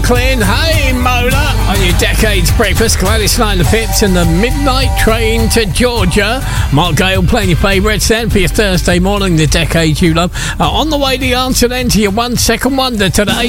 Brooklyn. Hey, Mola, on your Decades breakfast. Gladys Knight, the Pips, and the Midnight Train to Georgia. Mark Gale playing your favourites then for your Thursday morning, the Decades you love. On the way, the answer then to your 1 second wonder today.